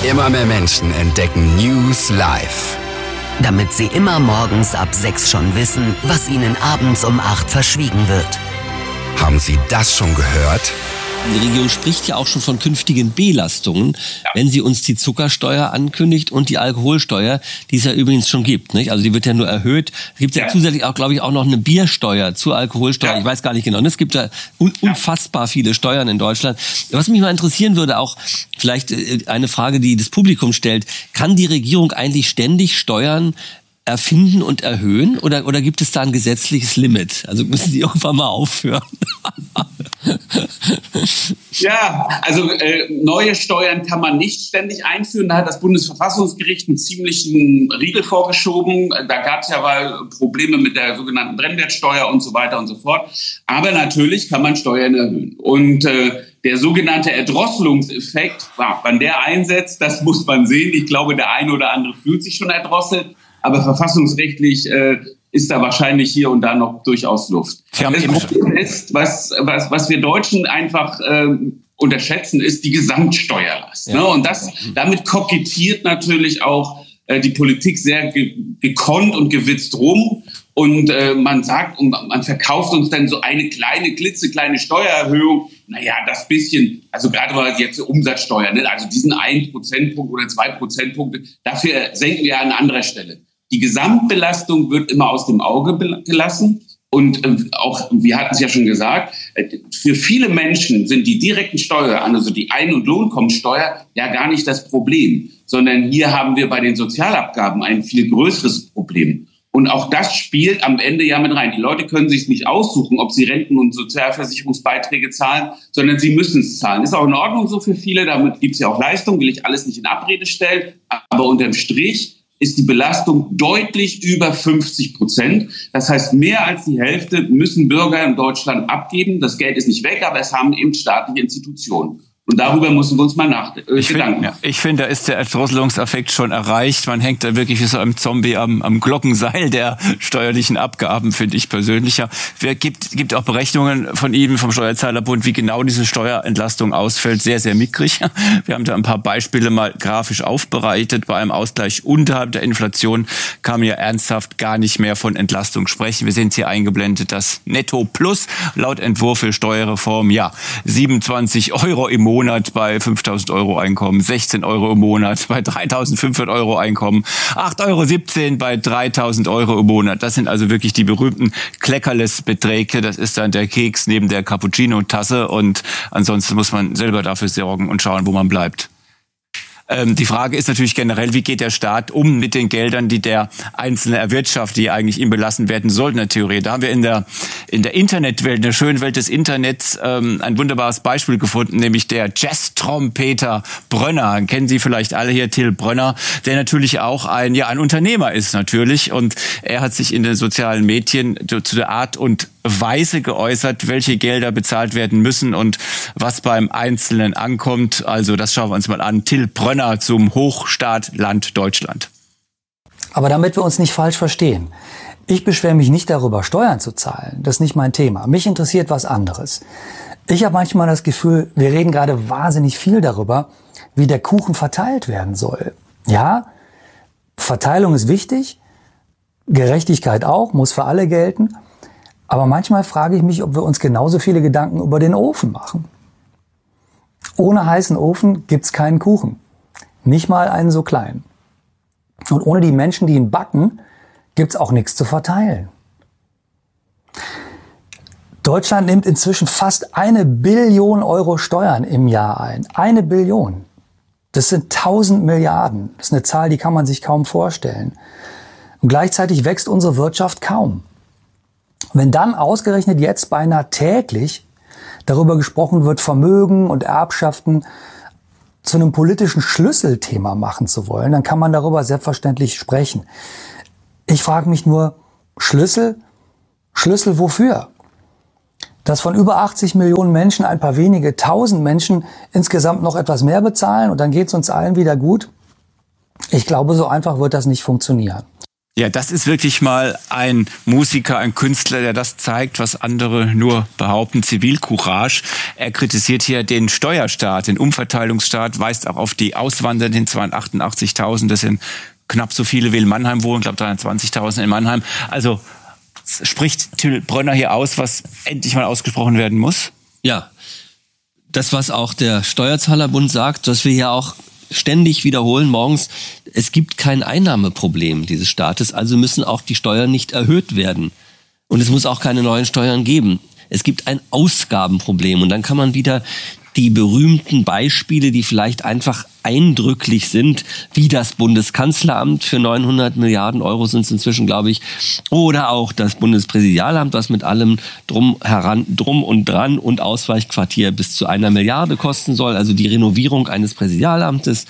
Immer mehr Menschen entdecken News live. Damit sie immer morgens ab 6 schon wissen, was ihnen abends um 8 verschwiegen wird. Haben Sie das schon gehört? Die Regierung spricht ja auch schon von künftigen Belastungen, wenn sie uns die Zuckersteuer ankündigt und die Alkoholsteuer, die es ja übrigens schon gibt. Nicht? Also die wird ja nur erhöht. Es gibt ja zusätzlich auch, glaube ich, auch noch eine Biersteuer zur Alkoholsteuer. Ja. Ich weiß gar nicht genau. Und es gibt da unfassbar viele Steuern in Deutschland. Was mich mal interessieren würde, auch vielleicht eine Frage, die das Publikum stellt. Kann die Regierung eigentlich ständig Steuern erfinden und erhöhen? Oder gibt es da ein gesetzliches Limit? Also müssen die irgendwann mal aufhören? Ja, also neue Steuern kann man nicht ständig einführen. Da hat das Bundesverfassungsgericht einen ziemlichen Riegel vorgeschoben. Da gab es ja mal Probleme mit der sogenannten Brennwertsteuer und so weiter und so fort. Aber natürlich kann man Steuern erhöhen. Und der sogenannte Erdrosselungseffekt, wann der einsetzt, das muss man sehen. Ich glaube, der eine oder andere fühlt sich schon erdrosselt. Aber verfassungsrechtlich ist da wahrscheinlich hier und da noch durchaus Luft. Das Problem ist, was wir Deutschen einfach unterschätzen, ist die Gesamtsteuerlast. Ja. Ne? Und damit kokettiert natürlich auch die Politik sehr gekonnt und gewitzt rum. Und man sagt, und man verkauft uns dann so eine klitzekleine Steuererhöhung. Naja, das bisschen, also gerade mal jetzt Umsatzsteuer, ne? Also diesen 1 Prozentpunkt oder 2 Prozentpunkte, dafür senken wir an anderer Stelle. Die Gesamtbelastung wird immer aus dem Auge gelassen. Und auch, wir hatten es ja schon gesagt, für viele Menschen sind die direkten Steuern, also die Ein- und Lohnkommensteuer, ja gar nicht das Problem. Sondern hier haben wir bei den Sozialabgaben ein viel größeres Problem. Und auch das spielt am Ende ja mit rein. Die Leute können sich nicht aussuchen, ob sie Renten- und Sozialversicherungsbeiträge zahlen, sondern sie müssen es zahlen. Ist auch in Ordnung so für viele, damit gibt es ja auch Leistung, will ich alles nicht in Abrede stellen. Aber unterm Strich ist die Belastung deutlich über 50%. Das heißt, mehr als die Hälfte müssen Bürger in Deutschland abgeben. Das Geld ist nicht weg, aber es haben eben staatliche Institutionen. Und darüber müssen wir uns mal Gedanken machen. Ich finde, da ist der Erdrosselungseffekt schon erreicht. Man hängt da wirklich wie so ein Zombie am Glockenseil der steuerlichen Abgaben, finde ich persönlich. Ja. Gibt auch Berechnungen von Ihnen, vom Steuerzahlerbund, wie genau diese Steuerentlastung ausfällt. Sehr, sehr mickrig. Wir haben da ein paar Beispiele mal grafisch aufbereitet. Bei einem Ausgleich unterhalb der Inflation kann man ja ernsthaft gar nicht mehr von Entlastung sprechen. Wir sehen hier eingeblendet, das Netto Plus laut Entwurf für Steuerreform, 27 Euro im Monat bei 5.000 Euro Einkommen, 16 Euro im Monat bei 3.500 Euro Einkommen, 8,17 Euro bei 3.000 Euro im Monat. Das sind also wirklich die berühmten Kleckerles-Beträge. Das ist dann der Keks neben der Cappuccino-Tasse und ansonsten muss man selber dafür sorgen und schauen, wo man bleibt. Die Frage ist natürlich generell, wie geht der Staat um mit den Geldern, die der Einzelne erwirtschaftet, die eigentlich ihm belassen werden sollten, in der Theorie. Da haben wir in der Internetwelt, in der schönen Welt des Internets, ein wunderbares Beispiel gefunden, nämlich der Jazz-Trompeter Brönner. Kennen Sie vielleicht alle hier, Till Brönner, der natürlich auch ein Unternehmer ist natürlich. Und er hat sich in den sozialen Medien zu der Art und Weise geäußert, welche Gelder bezahlt werden müssen und was beim Einzelnen ankommt. Also das schauen wir uns mal an. Till Brönner zum Hochstaatland Deutschland. Aber damit wir uns nicht falsch verstehen, ich beschwere mich nicht darüber, Steuern zu zahlen. Das ist nicht mein Thema. Mich interessiert was anderes. Ich habe manchmal das Gefühl, wir reden gerade wahnsinnig viel darüber, wie der Kuchen verteilt werden soll. Ja, Verteilung ist wichtig, Gerechtigkeit auch, muss für alle gelten. Aber manchmal frage ich mich, ob wir uns genauso viele Gedanken über den Ofen machen. Ohne heißen Ofen gibt's keinen Kuchen. Nicht mal einen so kleinen. Und ohne die Menschen, die ihn backen, gibt's auch nichts zu verteilen. Deutschland nimmt inzwischen fast 1 Billion Euro Steuern im Jahr ein. 1 Billion. Das sind 1000 Milliarden. Das ist eine Zahl, die kann man sich kaum vorstellen. Und gleichzeitig wächst unsere Wirtschaft kaum. Wenn dann ausgerechnet jetzt beinahe täglich darüber gesprochen wird, Vermögen und Erbschaften zu einem politischen Schlüsselthema machen zu wollen, dann kann man darüber selbstverständlich sprechen. Ich frage mich nur, Schlüssel wofür? Dass von über 80 Millionen Menschen ein paar wenige 1000 Menschen insgesamt noch etwas mehr bezahlen und dann geht es uns allen wieder gut? Ich glaube, so einfach wird das nicht funktionieren. Ja, das ist wirklich mal ein Musiker, ein Künstler, der das zeigt, was andere nur behaupten, Zivilcourage. Er kritisiert hier den Steuerstaat, den Umverteilungsstaat, weist auch auf die Auswandernden, 288.000, das sind knapp so viele wie in Mannheim wohnen, ich glaube 320.000 in Mannheim. Also spricht Till Brönner hier aus, was endlich mal ausgesprochen werden muss? Ja, das, was auch der Steuerzahlerbund sagt, was wir ja auch ständig wiederholen morgens, es gibt kein Einnahmeproblem dieses Staates, also müssen auch die Steuern nicht erhöht werden. Und es muss auch keine neuen Steuern geben. Es gibt ein Ausgabenproblem und dann kann man wieder die berühmten Beispiele, die vielleicht einfach eindrücklich sind, wie das Bundeskanzleramt für 900 Milliarden Euro sind es inzwischen, glaube ich, oder auch das Bundespräsidialamt, was mit allem drum und dran und Ausweichquartier bis zu 1 Milliarde kosten soll, also die Renovierung eines Präsidialamtes.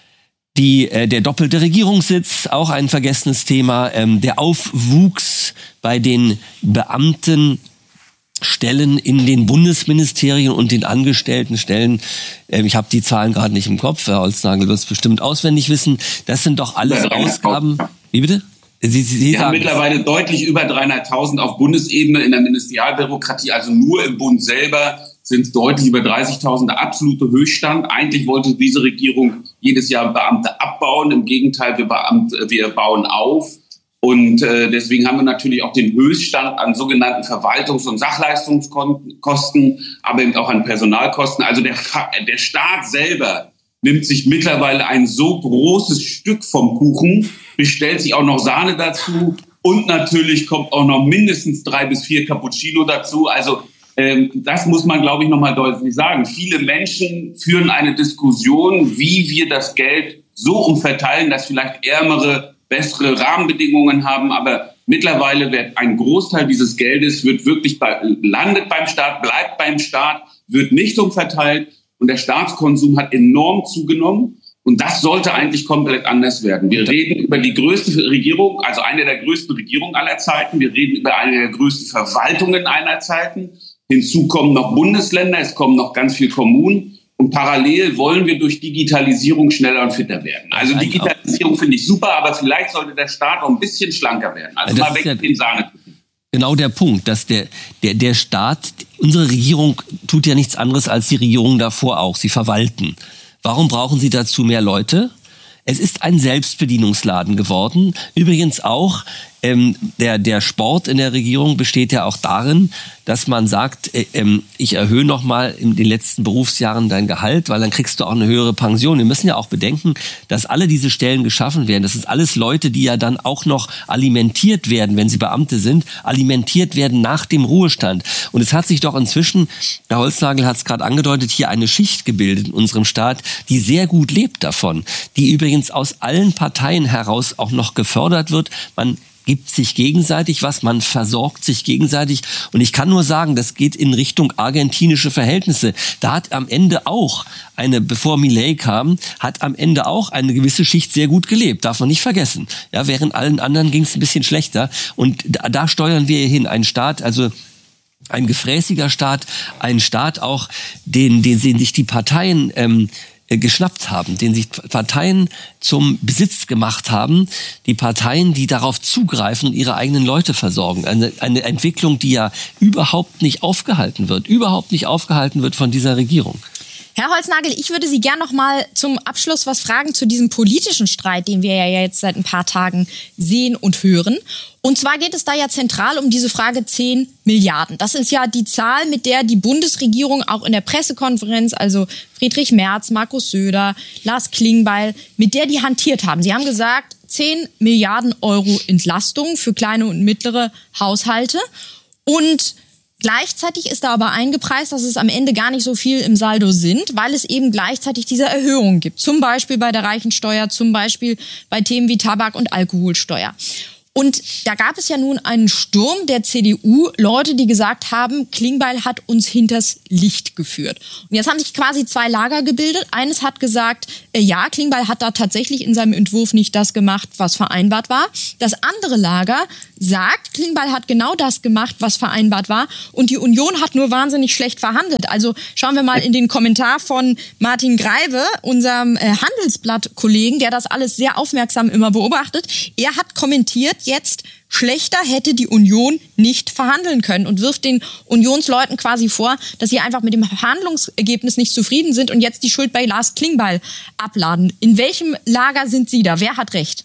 Der doppelte Regierungssitz, auch ein vergessenes Thema, der Aufwuchs bei den Beamten, Stellen in den Bundesministerien und den Angestelltenstellen. Ich habe die Zahlen gerade nicht im Kopf. Herr Holznagel wird es bestimmt auswendig wissen. Das sind doch alles Ausgaben. Wie bitte? Sie haben mittlerweile deutlich über 300.000 auf Bundesebene in der Ministerialbürokratie. Also nur im Bund selber sind es deutlich über 30.000. Der absolute Höchststand. Eigentlich wollte diese Regierung jedes Jahr Beamte abbauen. Im Gegenteil, wir bauen auf. Und deswegen haben wir natürlich auch den Höchststand an sogenannten Verwaltungs- und Sachleistungskosten, aber eben auch an Personalkosten. Also der Staat selber nimmt sich mittlerweile ein so großes Stück vom Kuchen, bestellt sich auch noch Sahne dazu und natürlich kommt auch noch mindestens 3 bis 4 Cappuccino dazu. Also das muss man, glaube ich, nochmal deutlich sagen. Viele Menschen führen eine Diskussion, wie wir das Geld so umverteilen, dass vielleicht Ärmere bessere Rahmenbedingungen haben, aber mittlerweile wird ein Großteil dieses Geldes landet beim Staat, bleibt beim Staat, wird nicht umverteilt und der Staatskonsum hat enorm zugenommen und das sollte eigentlich komplett anders werden. Wir reden über die größte Regierung, also eine der größten Regierungen aller Zeiten, wir reden über eine der größten Verwaltungen aller Zeiten, hinzu kommen noch Bundesländer, es kommen noch ganz viele Kommunen. Und parallel wollen wir durch Digitalisierung schneller und fitter werden. Also Digitalisierung finde ich super, aber vielleicht sollte der Staat auch ein bisschen schlanker werden. Also mal weg mit den Sahnekuchen. Genau der Punkt, dass der Staat, unsere Regierung tut ja nichts anderes als die Regierung davor auch. Sie verwalten. Warum brauchen sie dazu mehr Leute? Es ist ein Selbstbedienungsladen geworden. Übrigens auch der Sport in der Regierung besteht ja auch darin, dass man sagt, ich erhöhe nochmal in den letzten Berufsjahren dein Gehalt, weil dann kriegst du auch eine höhere Pension. Wir müssen ja auch bedenken, dass alle diese Stellen geschaffen werden. Das sind alles Leute, die ja dann auch noch alimentiert werden, wenn sie Beamte sind, alimentiert werden nach dem Ruhestand. Und es hat sich doch inzwischen, Herr Holznagel hat es gerade angedeutet, hier eine Schicht gebildet in unserem Staat, die sehr gut lebt davon, die übrigens aus allen Parteien heraus auch noch gefördert wird. Man gibt sich gegenseitig was, man versorgt sich gegenseitig. Und ich kann nur sagen, das geht in Richtung argentinische Verhältnisse. Da hat am Ende auch bevor Milei kam, hat am Ende auch eine gewisse Schicht sehr gut gelebt. Darf man nicht vergessen. Ja, während allen anderen ging es ein bisschen schlechter. Und da steuern wir hin. Ein Staat, also ein gefräßiger Staat, ein Staat auch, den sich die Parteien geschnappt haben, den sich Parteien zum Besitz gemacht haben, die Parteien, die darauf zugreifen und ihre eigenen Leute versorgen. Eine Entwicklung, die ja überhaupt nicht aufgehalten wird von dieser Regierung. Herr Holznagel, ich würde Sie gern noch mal zum Abschluss was fragen zu diesem politischen Streit, den wir ja jetzt seit ein paar Tagen sehen und hören. Und zwar geht es da ja zentral um diese Frage 10 Milliarden. Das ist ja die Zahl, mit der die Bundesregierung auch in der Pressekonferenz, also Friedrich Merz, Markus Söder, Lars Klingbeil, mit der die hantiert haben. Sie haben gesagt, 10 Milliarden Euro Entlastung für kleine und mittlere Haushalte. Und gleichzeitig ist da aber eingepreist, dass es am Ende gar nicht so viel im Saldo sind, weil es eben gleichzeitig diese Erhöhungen gibt. Zum Beispiel bei der Reichensteuer, zum Beispiel bei Themen wie Tabak- und Alkoholsteuer. Und da gab es ja nun einen Sturm der CDU, Leute, die gesagt haben, Klingbeil hat uns hinters Licht geführt. Und jetzt haben sich quasi zwei Lager gebildet. Eines hat gesagt, ja, Klingbeil hat da tatsächlich in seinem Entwurf nicht das gemacht, was vereinbart war. Das andere Lager sagt, Klingbeil hat genau das gemacht, was vereinbart war. Und die Union hat nur wahnsinnig schlecht verhandelt. Also schauen wir mal in den Kommentar von Martin Greive, unserem Handelsblatt-Kollegen, der das alles sehr aufmerksam immer beobachtet. Er hat kommentiert jetzt, schlechter hätte die Union nicht verhandeln können und wirft den Unionsleuten quasi vor, dass sie einfach mit dem Verhandlungsergebnis nicht zufrieden sind und jetzt die Schuld bei Lars Klingbeil abladen. In welchem Lager sind Sie da? Wer hat recht?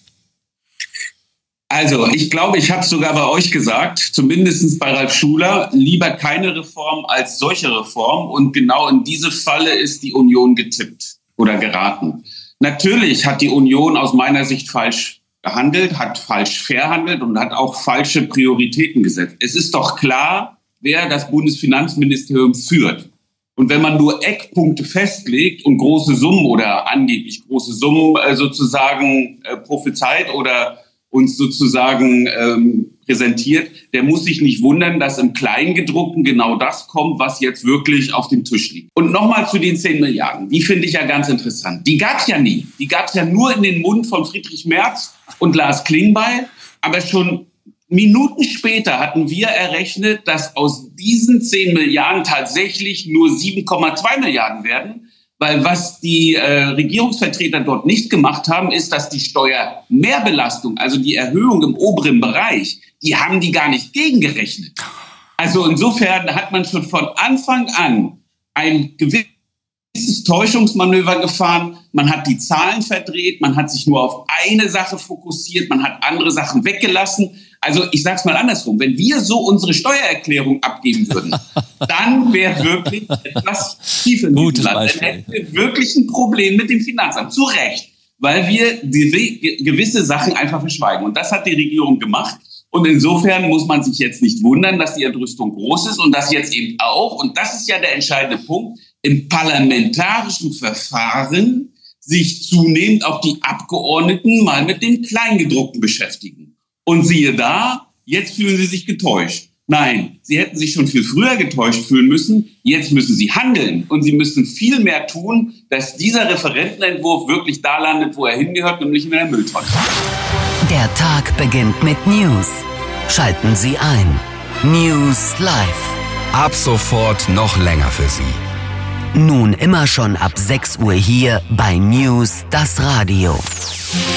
Also, ich glaube, ich habe es sogar bei euch gesagt, zumindest bei Ralf Schuler, lieber keine Reform als solche Reform. Und genau in diese Falle ist die Union getippt oder geraten. Natürlich hat die Union aus meiner Sicht falsch gehandelt, hat falsch verhandelt und hat auch falsche Prioritäten gesetzt. Es ist doch klar, wer das Bundesfinanzministerium führt. Und wenn man nur Eckpunkte festlegt und große Summen oder angeblich große Summen sozusagen prophezeit oder uns sozusagen präsentiert, der muss sich nicht wundern, dass im Kleingedruckten genau das kommt, was jetzt wirklich auf dem Tisch liegt. Und nochmal zu den 10 Milliarden. Die finde ich ja ganz interessant. Die gab es ja nie. Die gab es ja nur in den Mund von Friedrich Merz und Lars Klingbeil. Aber schon Minuten später hatten wir errechnet, dass aus diesen 10 Milliarden tatsächlich nur 7,2 Milliarden werden. Weil was die Regierungsvertreter dort nicht gemacht haben, ist, dass die Steuermehrbelastung, also die Erhöhung im oberen Bereich, die haben die gar nicht gegengerechnet. Also insofern hat man schon von Anfang an ein gewisses Täuschungsmanöver gefahren. Man hat die Zahlen verdreht, man hat sich nur auf eine Sache fokussiert, man hat andere Sachen weggelassen. Also ich sage es mal andersrum, wenn wir so unsere Steuererklärung abgeben würden, dann wäre wirklich etwas tief in diesem Land. Dann hätten wir wirklich ein Problem mit dem Finanzamt. Zu Recht, weil wir gewisse Sachen einfach verschweigen. Und das hat die Regierung gemacht. Und insofern muss man sich jetzt nicht wundern, dass die Entrüstung groß ist und dass jetzt eben auch, und das ist ja der entscheidende Punkt, im parlamentarischen Verfahren sich zunehmend auch die Abgeordneten mal mit den Kleingedruckten beschäftigen. Und siehe da, jetzt fühlen sie sich getäuscht. Nein, sie hätten sich schon viel früher getäuscht fühlen müssen. Jetzt müssen sie handeln und sie müssen viel mehr tun, dass dieser Referentenentwurf wirklich da landet, wo er hingehört, nämlich in der Mülltonne. Der Tag beginnt mit News. Schalten Sie ein. News Live. Ab sofort noch länger für Sie. Nun immer schon ab 6 Uhr hier bei News das Radio.